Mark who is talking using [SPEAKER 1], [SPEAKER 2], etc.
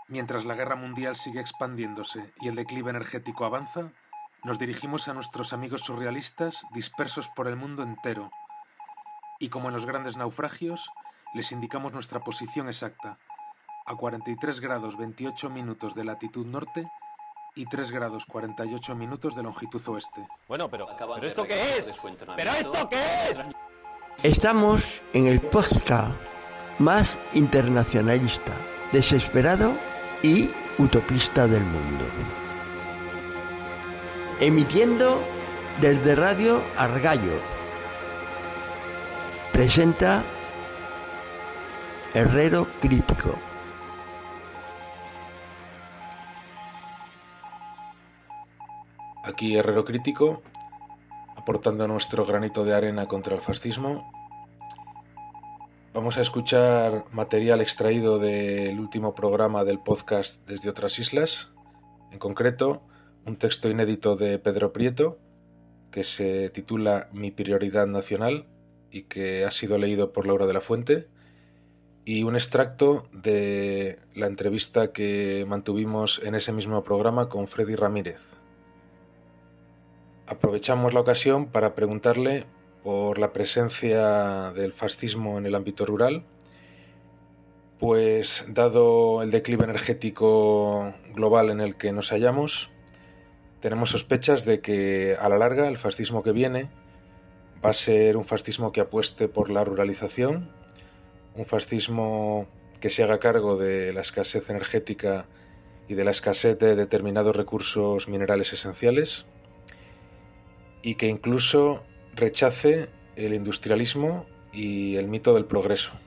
[SPEAKER 1] Mientras la guerra mundial sigue expandiéndose y el declive energético avanza, nos dirigimos a nuestros amigos surrealistas dispersos por el mundo entero. Y como en los grandes naufragios, les indicamos nuestra posición exacta, a 43 grados 28 minutos de latitud norte y 3 grados 48 minutos de longitud oeste.
[SPEAKER 2] Bueno, pero ¿esto qué es? ¿Pero esto qué es?
[SPEAKER 3] Estamos en el podcast más internacionalista, desesperado y utopista del mundo. Emitiendo desde Radio Argallo. Presenta Herrero Crítico.
[SPEAKER 1] Aquí Herrero Crítico, aportando nuestro granito de arena contra el fascismo. Vamos a escuchar material extraído del último programa del podcast Desde otras islas, en concreto un texto inédito de Pedro Prieto que se titula Mi prioridad nacional y que ha sido leído por Laura de la Fuente, y un extracto de la entrevista que mantuvimos en ese mismo programa con Freddy Ramírez. Aprovechamos la ocasión para preguntarle por la presencia del fascismo en el ámbito rural, pues dado el declive energético global en el que nos hallamos, tenemos sospechas de que a la larga el fascismo que viene va a ser un fascismo que apueste por la ruralización, un fascismo que se haga cargo de la escasez energética y de la escasez de determinados recursos minerales esenciales, y que incluso rechace el industrialismo y el mito del progreso.